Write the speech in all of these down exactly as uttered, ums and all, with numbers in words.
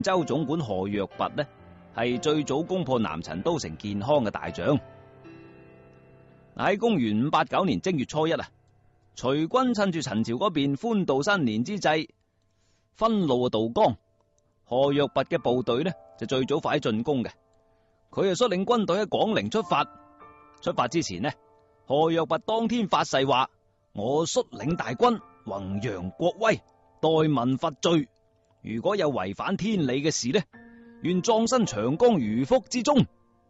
州總管何若弼呢，係最早攻破南陳都城建康嘅大將。喺公元五八九年正月初一啊，隋軍趁住陳朝嗰邊歡度新年之際，分路渡江。何若弼嘅部隊呢，就最早快進攻嘅，佢就率領軍隊喺廣陵出發。出發之前呢，何若弼當天發誓話：我率領大軍弘揚國威，代民伐罪。如果有違反天理嘅事呢，願葬身長江魚腹之中。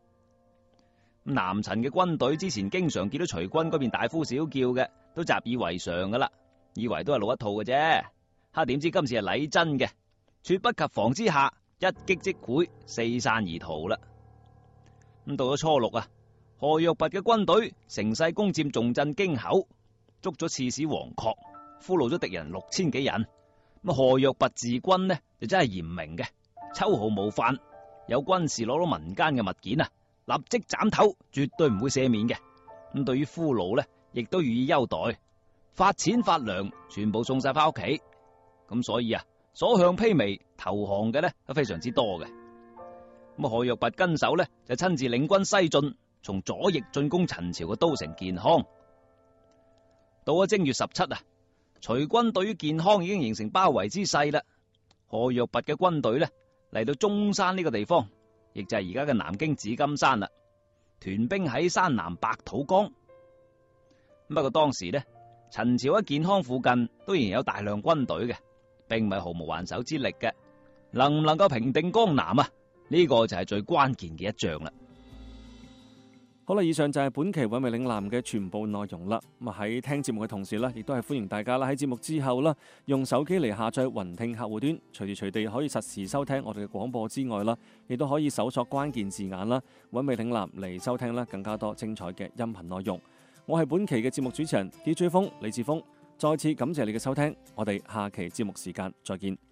南陳嘅軍隊之前經常見到隋軍嗰邊大呼小叫嘅，都習以為常噶啦，以為都係老一套嘅啫。哈，點知今次係禮真嘅，猝不及防之下，一擊即潰，四散而逃啦。咁到咗初六啊，何若弼嘅軍隊乘勢攻佔重鎮京口，捉咗刺史王確，俘虜咗敵人六千幾人。咁何若弼治軍呢，就真係嚴明嘅，秋毫無犯。有軍士攞到民間嘅物件啊，立即斬頭，絕對唔會赦免嘅。咁對於俘虜呢，亦都予以優待，發錢發糧，全部送晒翻屋企。咁所以啊，所向披靡投降嘅呢都非常之多嘅。咁何若弼跟手呢，就親自領軍西進，從左翼進攻陳朝嘅都城建康。到咗正月十七啊，隋軍對於建康已經形成包圍之勢啦。何若弼嘅軍隊呢，嚟到中山呢個地方，亦就係而家嘅南京紫金山啦。屯兵喺山南白土江。不過當時呢，陳朝喺建康附近都仍然有大量軍隊嘅，並唔係毫無還手之力嘅。能唔能夠平定江南啊？呢個就係最關鍵嘅一仗啦。 好啦，以上就係本期韻味嶺南嘅全部內容啦。咁啊喺聽節目嘅同時呢，亦都係歡迎大家啦喺節目之後啦，用手機嚟下載雲聽客戶端，隨時隨地可以實時收聽我哋嘅廣播之外啦，亦都可以搜索關鍵字眼啦，韻味嶺南嚟收聽啦更加多精彩嘅音頻內容。我係本期嘅節目主持人 D J 風李志峰，再次感謝你嘅收聽，我哋下期節目時間再見。